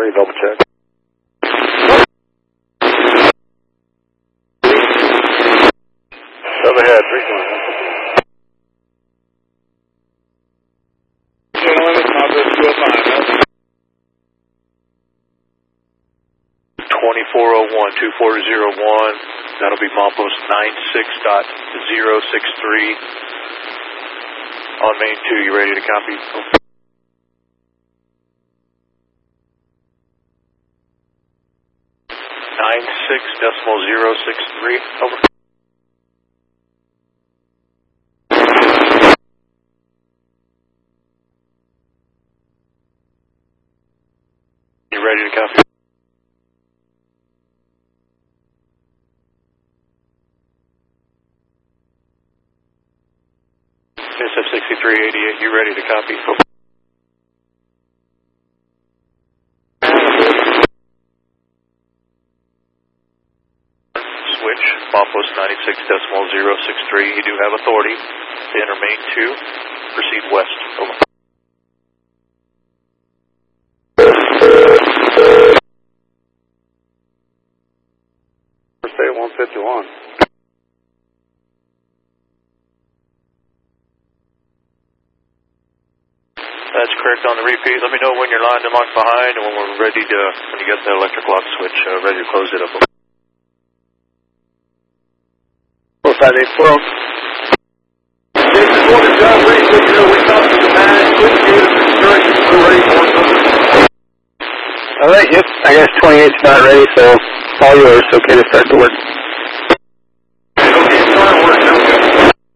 3, double check. Overhead, 3. Limit, Mopos 205. 2401-2401, that'll be Mopos 96.063 on main 2, you ready to copy? 96.063, over. You ready to copy? SF6388, you ready to copy? Switch, Mopos 96.063, you do have authority to enter main 2, proceed west, over. State 151. That's correct on the repeat. Let me know when you're lined and locked behind and when we're ready to, when you get the electric lock switch, ready to close it up. 4584. Jason Morgan, John Reed, we talked to the man, quick gate of instructions, we're ready for something. Alright, yep, I guess 28's not ready, so all yours, okay to start the work.